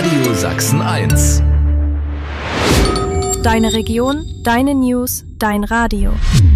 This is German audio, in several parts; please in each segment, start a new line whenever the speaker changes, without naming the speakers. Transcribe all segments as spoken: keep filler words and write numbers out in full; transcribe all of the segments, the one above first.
Radio Sachsen eins.
Deine Region, deine News, dein Radio.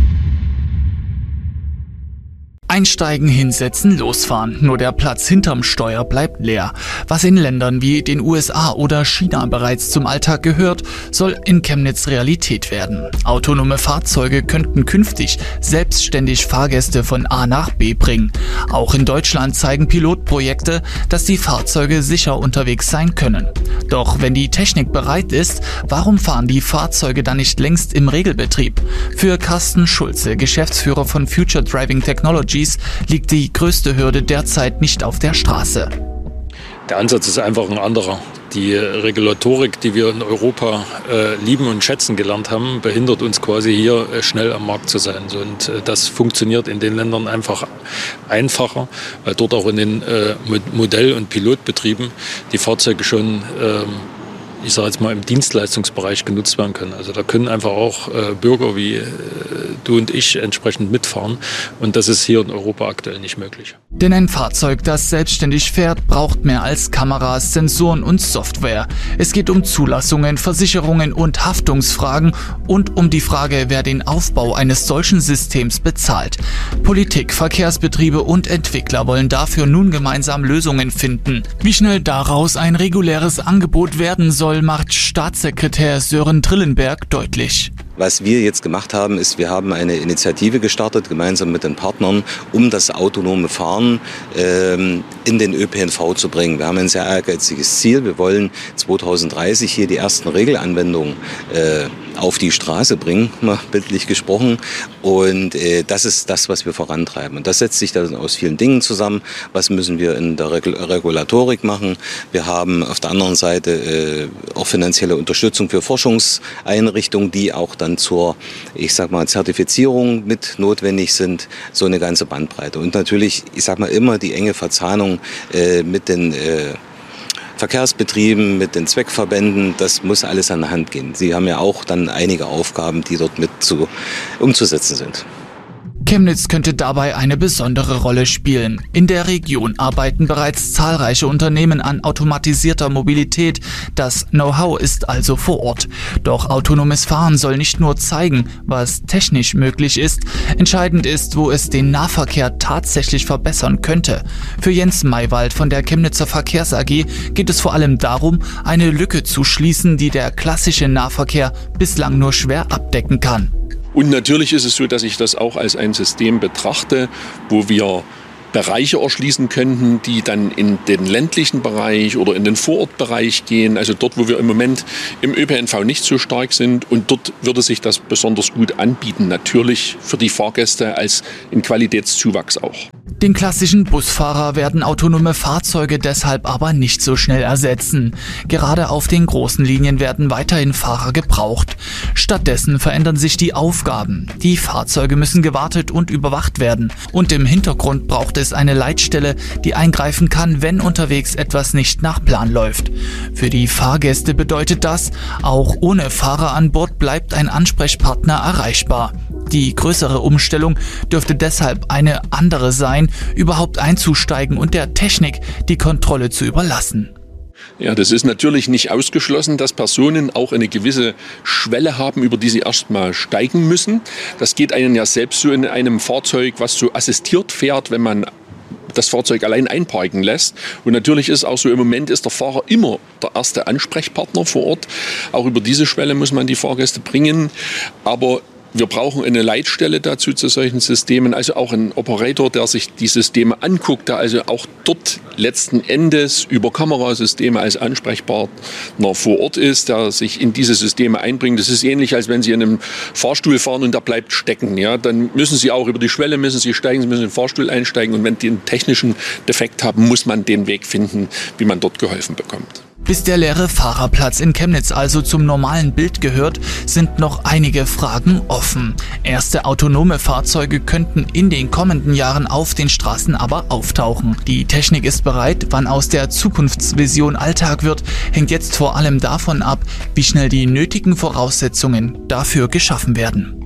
Einsteigen, hinsetzen, losfahren. Nur der Platz hinterm Steuer bleibt leer. Was in Ländern wie den U S A oder China bereits zum Alltag gehört, soll in Chemnitz Realität werden. Autonome Fahrzeuge könnten künftig selbstständig Fahrgäste von A nach B bringen. Auch in Deutschland zeigen Pilotprojekte, dass die Fahrzeuge sicher unterwegs sein können. Doch wenn die Technik bereit ist, warum fahren die Fahrzeuge dann nicht längst im Regelbetrieb? Für Carsten Schulze, Geschäftsführer von Future Driving Technologies, liegt die größte Hürde derzeit nicht auf der Straße.
Der Ansatz ist einfach ein anderer. Die Regulatorik, die wir in Europa äh, lieben und schätzen gelernt haben, behindert uns quasi hier äh, schnell am Markt zu sein. So, und äh, das funktioniert in den Ländern einfach einfacher, weil dort auch in den äh, Modell- und Pilotbetrieben die Fahrzeuge schon äh, ich sage jetzt mal, im Dienstleistungsbereich genutzt werden können. Also da können einfach auch äh, Bürger wie äh, du und ich entsprechend mitfahren. Und das ist hier in Europa aktuell nicht möglich.
Denn ein Fahrzeug, das selbstständig fährt, braucht mehr als Kameras, Sensoren und Software. Es geht um Zulassungen, Versicherungen und Haftungsfragen und um die Frage, wer den Aufbau eines solchen Systems bezahlt. Politik, Verkehrsbetriebe und Entwickler wollen dafür nun gemeinsam Lösungen finden. Wie schnell daraus ein reguläres Angebot werden soll, macht Staatssekretär Sören Trillenberg deutlich.
Was wir jetzt gemacht haben, ist, wir haben eine Initiative gestartet, gemeinsam mit den Partnern, um das autonome Fahren ähm, in den Ö P N V zu bringen. Wir haben ein sehr ehrgeiziges Ziel. Wir wollen zwanzig dreißig hier die ersten Regelanwendungen äh, auf die Straße bringen, mal bildlich gesprochen. Und äh, das ist das, was wir vorantreiben. Und das setzt sich dann aus vielen Dingen zusammen. Was müssen wir in der Regul- Regulatorik machen? Wir haben auf der anderen Seite äh, auch finanzielle Unterstützung für Forschungseinrichtungen, die auch dann zur, ich sag mal, Zertifizierung mit notwendig sind, so eine ganze Bandbreite. Und natürlich, ich sag mal, immer die enge Verzahnung äh, mit den äh, Verkehrsbetrieben, mit den Zweckverbänden, das muss alles an der Hand gehen. Sie haben ja auch dann einige Aufgaben, die dort mit zu, umzusetzen sind.
Chemnitz könnte dabei eine besondere Rolle spielen. In der Region arbeiten bereits zahlreiche Unternehmen an automatisierter Mobilität. Das Know-how ist also vor Ort. Doch autonomes Fahren soll nicht nur zeigen, was technisch möglich ist. Entscheidend ist, wo es den Nahverkehr tatsächlich verbessern könnte. Für Jens Maywald von der Chemnitzer Verkehrs A G geht es vor allem darum, eine Lücke zu schließen, die der klassische Nahverkehr bislang nur schwer abdecken kann.
Und natürlich ist es so, dass ich das auch als ein System betrachte, wo wir Bereiche erschließen könnten, die dann in den ländlichen Bereich oder in den Vorortbereich gehen, also dort, wo wir im Moment im Ö P N V nicht so stark sind. Und dort würde sich das besonders gut anbieten, natürlich für die Fahrgäste als ein Qualitätszuwachs auch.
Den klassischen Busfahrer werden autonome Fahrzeuge deshalb aber nicht so schnell ersetzen. Gerade auf den großen Linien werden weiterhin Fahrer gebraucht. Stattdessen verändern sich die Aufgaben. Die Fahrzeuge müssen gewartet und überwacht werden. Und im Hintergrund braucht es eine Leitstelle, die eingreifen kann, wenn unterwegs etwas nicht nach Plan läuft. Für die Fahrgäste bedeutet das, auch ohne Fahrer an Bord bleibt ein Ansprechpartner erreichbar. Die größere Umstellung dürfte deshalb eine andere sein, überhaupt einzusteigen und der Technik die Kontrolle zu überlassen.
Ja, das ist natürlich nicht ausgeschlossen, dass Personen auch eine gewisse Schwelle haben, über die sie erstmal steigen müssen. Das geht einem ja selbst so in einem Fahrzeug, was so assistiert fährt, wenn man das Fahrzeug allein einparken lässt. Und natürlich ist auch so, im Moment ist der Fahrer immer der erste Ansprechpartner vor Ort. Auch über diese Schwelle muss man die Fahrgäste bringen. Aber wir brauchen eine Leitstelle dazu zu solchen Systemen, also auch einen Operator, der sich die Systeme anguckt, der also auch dort letzten Endes über Kamerasysteme als Ansprechpartner vor Ort ist, der sich in diese Systeme einbringt. Das ist ähnlich, als wenn Sie in einem Fahrstuhl fahren und der bleibt stecken. Ja? Dann müssen Sie auch über die Schwelle, müssen Sie steigen, Sie müssen in den Fahrstuhl einsteigen und wenn die einen technischen Defekt haben, muss man den Weg finden, wie man dort geholfen bekommt.
Bis der leere Fahrerplatz in Chemnitz also zum normalen Bild gehört, sind noch einige Fragen offen. Erste autonome Fahrzeuge könnten in den kommenden Jahren auf den Straßen aber auftauchen. Die Technik ist bereit, wann aus der Zukunftsvision Alltag wird, hängt jetzt vor allem davon ab, wie schnell die nötigen Voraussetzungen dafür geschaffen werden.